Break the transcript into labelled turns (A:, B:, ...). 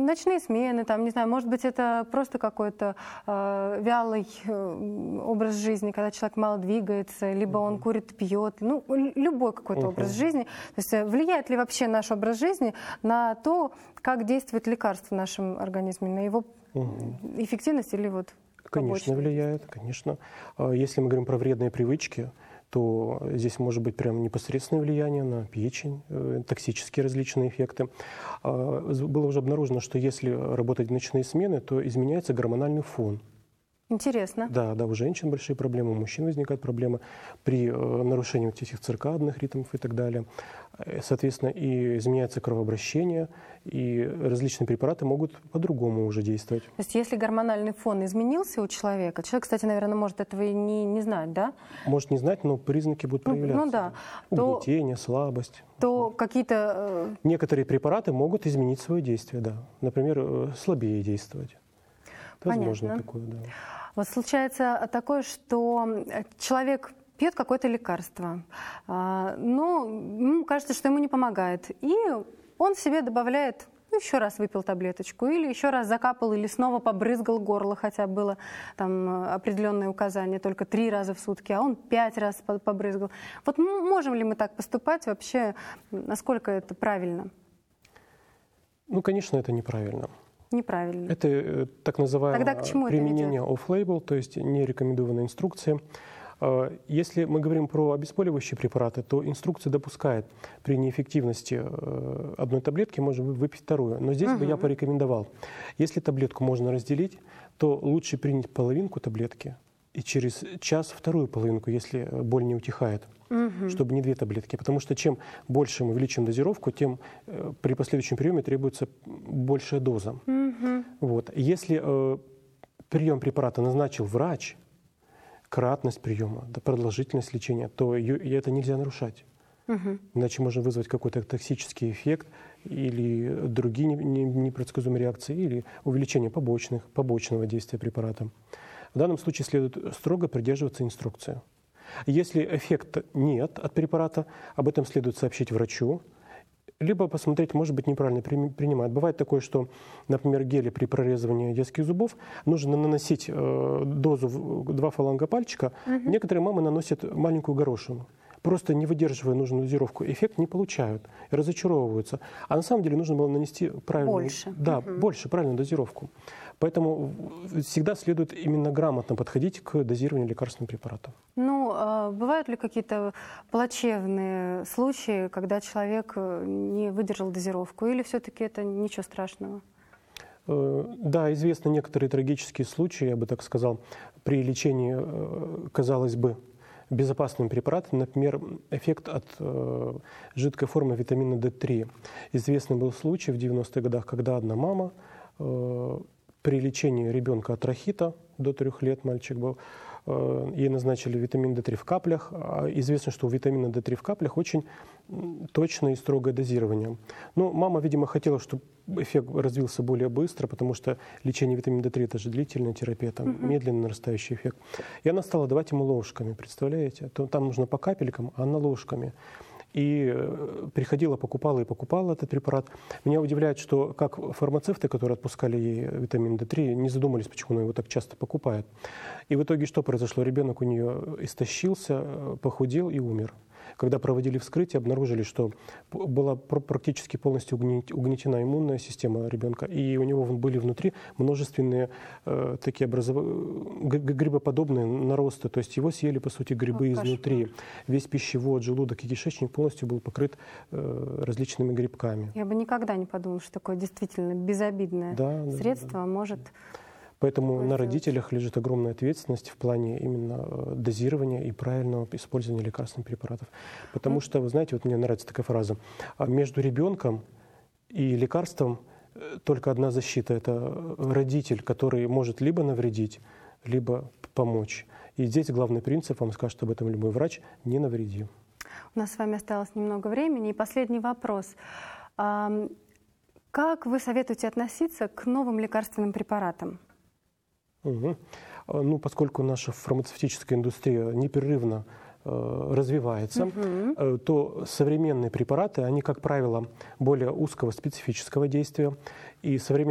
A: ночные смены, там, не знаю, может быть, это просто какой-то вялый образ жизни, когда человек мало двигается, либо он курит, пьет, ну, любой какой-то образ жизни. То есть влияет ли вообще наш образ жизни на то, как действует лекарство в нашем организме, на его эффективность или вот
B: Конечно, влияет, конечно. Если мы говорим про вредные привычки, то здесь может быть прям непосредственное влияние на печень, токсические различные эффекты. Было уже обнаружено, что если работать в ночные смены, то изменяется гормональный фон.
A: Интересно.
B: Да, у женщин большие проблемы, у мужчин возникают проблемы при нарушении вот этих циркадных ритмов и так далее. Соответственно, и изменяется кровообращение, и различные препараты могут по-другому уже действовать.
A: То есть если гормональный фон изменился у человека, человек, кстати, наверное, может этого и не знать, да?
B: Может не знать, но признаки будут проявляться.
A: Ну да.
B: Угнетение, слабость.
A: То какие-то...
B: Некоторые препараты могут изменить свое действие, да. Например, слабее действовать. Возможно.
A: Понятно.
B: Такое, да.
A: Вот случается такое, что человек пьет какое-то лекарство, но ему кажется, что ему не помогает. И он себе добавляет, еще раз выпил таблеточку, или еще раз закапал, или снова побрызгал горло, хотя было там определенное указание, только 3 раза в сутки, а он 5 раз побрызгал. Вот можем ли мы так поступать вообще? Насколько это правильно?
B: Ну, конечно, это неправильно.
A: Неправильно.
B: Это так называемое применение off-label, то есть нерекомендованные инструкции. Если мы говорим про обезболивающие препараты, то инструкция допускает при неэффективности одной таблетки можно выпить вторую. Но здесь бы я порекомендовал, если таблетку можно разделить, то лучше принять половинку таблетки и через час вторую половинку, если боль не утихает, чтобы не 2 таблетки. Потому что чем больше мы увеличим дозировку, тем при последующем приеме требуется большая доза. Вот. Если прием препарата назначил врач, кратность приема, продолжительность лечения, то это нельзя нарушать. Иначе можно вызвать какой-то токсический эффект или другие непредсказуемые реакции, или увеличение побочного действия препарата. В данном случае следует строго придерживаться инструкции. Если эффекта нет от препарата, об этом следует сообщить врачу, либо посмотреть, может быть, неправильно принимают. Бывает такое, что, например, гели при прорезывании детских зубов нужно наносить дозу в 2 фаланга пальчика. Некоторые мамы наносят маленькую горошину. Просто не выдерживая нужную дозировку, эффект не получают, разочаровываются. А на самом деле нужно было нанести правильную, больше правильную дозировку. Поэтому всегда следует именно грамотно подходить к дозированию лекарственного препарата.
A: Ну, бывают ли какие-то плачевные случаи, когда человек не выдержал дозировку, или все-таки это ничего страшного?
B: Да, известны некоторые трагические случаи, я бы так сказал, при лечении, казалось бы, безопасным препаратом, например, эффект от жидкой формы витамина D3. Известный был случай в 90-х годах, когда одна мама при лечении ребенка от рахита, до 3 лет мальчик был, ей назначили витамин D3 в каплях. Известно, что у витамина D3 в каплях очень точное и строгое дозирование. Но мама, видимо, хотела, чтобы эффект развился более быстро, потому что лечение витамина D3 – это же длительная терапия, там медленно нарастающий эффект. И она стала давать ему ложками, представляете? Там нужно по капелькам, а она ложками. И приходила, покупала этот препарат. Меня удивляет, что как фармацевты, которые отпускали ей витамин D3, не задумались, почему она его так часто покупает. И в итоге что произошло? Ребенок у нее истощился, похудел и умер. Когда проводили вскрытие, обнаружили, что была практически полностью угнетена иммунная система ребенка, и у него были внутри множественные такие грибоподобные наросты, то есть его съели, по сути, грибы изнутри. Весь пищевод, желудок и кишечник полностью был покрыт различными грибками.
A: Я бы никогда не подумала, что такое действительно безобидное средство может...
B: Поэтому на родителях лежит огромная ответственность в плане именно дозирования и правильного использования лекарственных препаратов. Потому что, вы знаете, вот мне нравится такая фраза, между ребенком и лекарством только одна защита. Это родитель, который может либо навредить, либо помочь. И здесь главный принцип, вам скажет об этом любой врач, не навреди.
A: У нас с вами осталось немного времени. И последний вопрос. Как вы советуете относиться к новым лекарственным препаратам?
B: Ну, поскольку наша фармацевтическая индустрия непрерывно развивается, то современные препараты, они, как правило, более узкого специфического действия. И современные